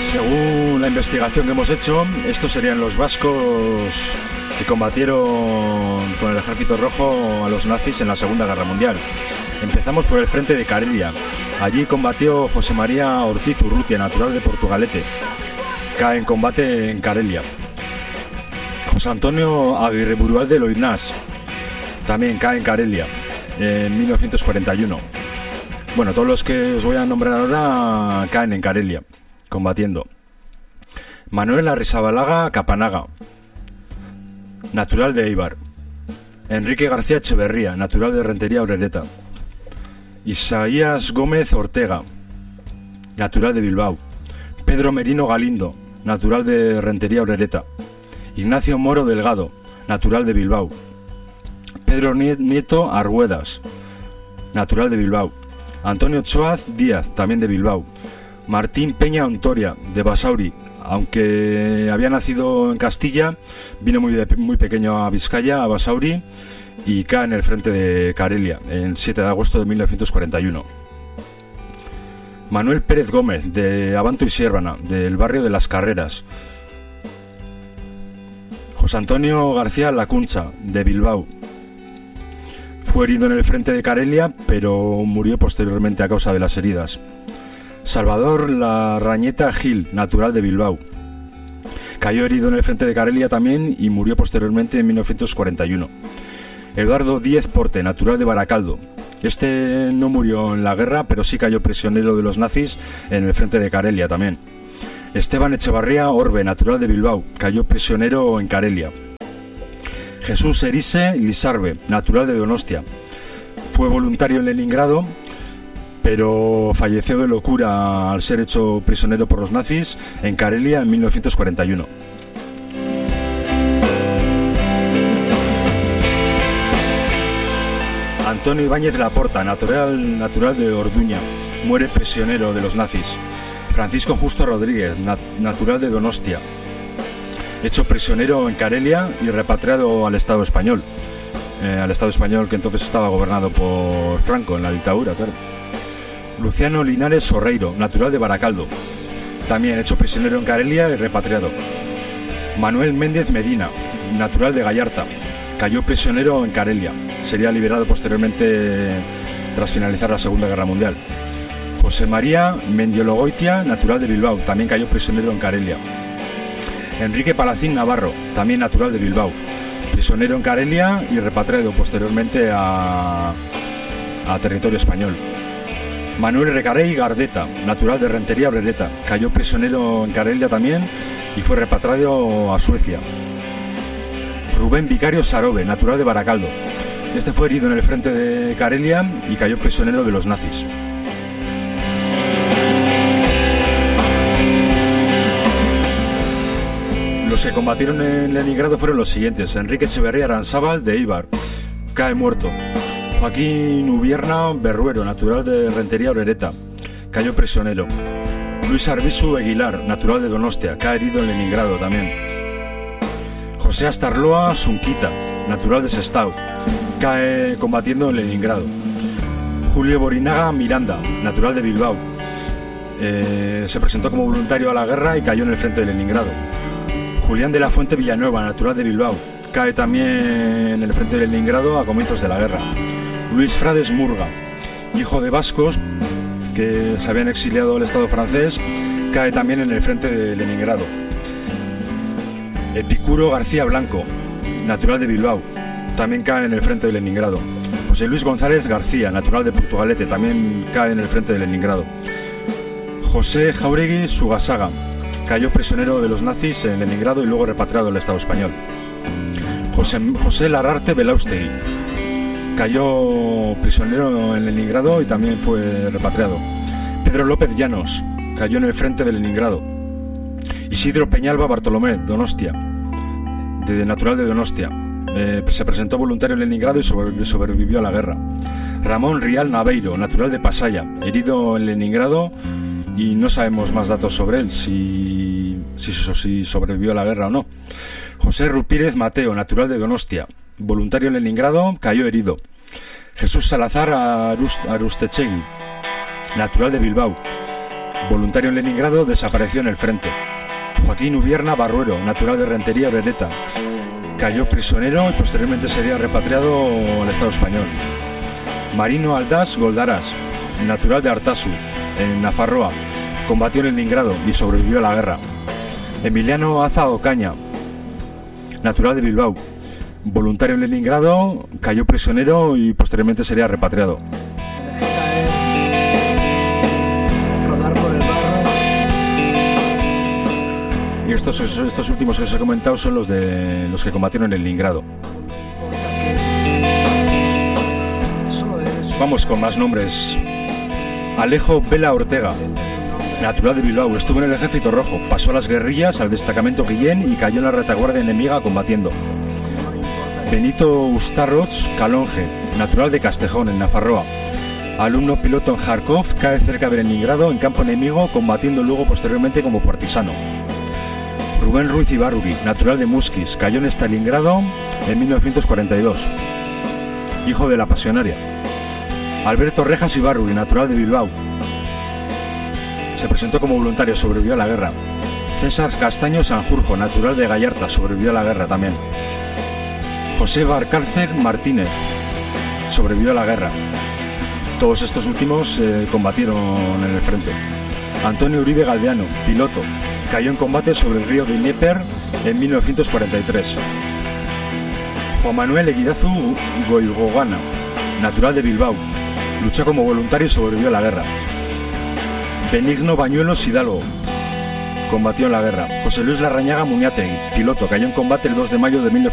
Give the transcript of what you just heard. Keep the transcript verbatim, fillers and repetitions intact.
Según la investigación que hemos hecho, estos serían los vascos que combatieron con el Ejército Rojo a los nazis en la Segunda Guerra Mundial. Empezamos por el frente de Carelia. Allí combatió José María Ortiz Urrutia, natural de Portugalete. Cae en combate en Carelia. José Antonio Aguirre Burual de Loirnás también cae en Carelia en mil novecientos cuarenta y uno. Bueno, todos los que os voy a nombrar ahora caen en Carelia, combatiendo. Manuel Arrizabalaga Capanaga, natural de Eibar. Enrique García Echeverría, natural de Rentería Orereta. Isaías Gómez Ortega, natural de Bilbao. Pedro Merino Galindo, natural de Rentería Orereta. Ignacio Moro Delgado, natural de Bilbao. Pedro Nieto Arguedas, natural de Bilbao. Antonio Choaz Díaz, también de Bilbao. Martín Peña Ontoria, de Basauri. Aunque había nacido en Castilla, vino muy, de, muy pequeño a Vizcaya, a Basauri, y cae en el frente de Carelia, el siete de agosto de mil novecientos cuarenta y uno. Manuel Pérez Gómez, de Abanto y Siérvana, del barrio de Las Carreras. José Antonio García Lacuncha, de Bilbao. Fue herido en el frente de Carelia, pero murió posteriormente a causa de las heridas. Salvador Larrañeta Gil, natural de Bilbao. Cayó herido en el frente de Carelia también y murió posteriormente en mil novecientos cuarenta y uno. Eduardo Díez Porte, natural de Baracaldo. Este no murió en la guerra, pero sí cayó prisionero de los nazis en el frente de Carelia también. Esteban Echevarría Orbe, natural de Bilbao. Cayó prisionero en Carelia. Jesús Erise Lizarbe, natural de Donostia. Fue voluntario en Leningrado, pero falleció de locura al ser hecho prisionero por los nazis en Carelia en mil novecientos cuarenta y uno. Antonio Ibáñez Laporta, natural, natural de Orduña, muere prisionero de los nazis. Francisco Justo Rodríguez, nat- natural de Donostia, hecho prisionero en Carelia y repatriado al Estado español. Eh, al Estado español que entonces estaba gobernado por Franco en la dictadura, claro. Luciano Linares Sorreiro, natural de Baracaldo, también hecho prisionero en Carelia y repatriado. Manuel Méndez Medina, natural de Gallarta, cayó prisionero en Carelia. Sería liberado posteriormente tras finalizar la Segunda Guerra Mundial. José María Mendiologoitia, natural de Bilbao, también cayó prisionero en Carelia. Enrique Palacín Navarro, también natural de Bilbao, prisionero en Carelia y repatriado posteriormente a, a territorio español. Manuel Recarey Gardeta, natural de Rentería Orereta, cayó prisionero en Carelia también y fue repatriado a Suecia. Rubén Vicario Sarobe, natural de Baracaldo. Este fue herido en el frente de Carelia y cayó prisionero de los nazis. Los que combatieron en Leningrado fueron los siguientes: Enrique Echeverría Aranzábal, de Eibar, cae muerto. Joaquín Ubierna Berruero, natural de Rentería Orereta, cayó prisionero. Luis Arbizu Aguilar, natural de Donostia, cae herido en Leningrado también. José Astarloa Sunquita, natural de Sestao, cae combatiendo en Leningrado. Julio Borinaga Miranda, natural de Bilbao, eh, se presentó como voluntario a la guerra y cayó en el frente de Leningrado. Julián de la Fuente Villanueva, natural de Bilbao, cae también en el frente de Leningrado a comienzos de la guerra. Luis Frades Murga, hijo de vascos que se habían exiliado al Estado francés, cae también en el frente de Leningrado. Epicuro García Blanco, natural de Bilbao, también cae en el frente de Leningrado. José Luis González García, natural de Portugalete, también cae en el frente de Leningrado. José Jauregui Sugasaga, cayó prisionero de los nazis en Leningrado y luego repatriado al Estado español. José, José Lararte Belaustegui, cayó prisionero en Leningrado y también fue repatriado. Pedro López Llanos, cayó en el frente de Leningrado. Isidro Peñalba Bartolomé, Donostia, de natural de Donostia, eh, se presentó voluntario en Leningrado y sobre, sobrevivió a la guerra. Ramón Rial Naveiro, natural de Pasaya, herido en Leningrado y no sabemos más datos sobre él, si, si, si sobrevivió a la guerra o no. José Rupírez Mateo, natural de Donostia, voluntario en Leningrado, cayó herido. Jesús Salazar Arust, Arustechegui, natural de Bilbao, voluntario en Leningrado, desapareció en el frente. Joaquín Ubierna Barruero, natural de Rentería, Orereta, cayó prisionero y posteriormente sería repatriado al Estado español. Marino Aldás Goldaras, natural de Artasu, en Nafarroa, combatió en Leningrado y sobrevivió a la guerra. Emiliano Aza Ocaña, natural de Bilbao, voluntario en Leningrado, cayó prisionero y posteriormente sería repatriado. Te dejé caer, rodar por el barro. Y estos, estos últimos que os he comentado son los de los que combatieron en Leningrado. Vamos con más nombres. Alejo Vela Ortega, natural de Bilbao, estuvo en el Ejército Rojo, pasó a las guerrillas, al destacamento Guillén y cayó en la retaguardia enemiga combatiendo. Benito Ustarroch Calonge, natural de Castejón, en Nafarroa, alumno piloto en Kharkov, cae cerca de Leningrado en campo enemigo, combatiendo luego posteriormente como partisano. Rubén Ruiz Ibarruri, natural de Muskis, cayó en Stalingrado en mil novecientos cuarenta y dos, hijo de la pasionaria. Alberto Rejas Ibarruri, natural de Bilbao, se presentó como voluntario, sobrevivió a la guerra. César Castaño Sanjurjo, natural de Gallarta, sobrevivió a la guerra también. José Barcárcer Martínez, sobrevivió a la guerra. Todos estos últimos eh, combatieron en el frente. Antonio Uribe Galdeano, piloto, cayó en combate sobre el río de Dnieper en mil novecientos cuarenta y tres. Juan Manuel Eguidazu Goigogana, natural de Bilbao, luchó como voluntario y sobrevivió a la guerra. Benigno Bañuelos Hidalgo, combatió en la guerra. José Luis Larrañaga Muñategui, piloto, cayó en combate el dos de mayo de mil novecientos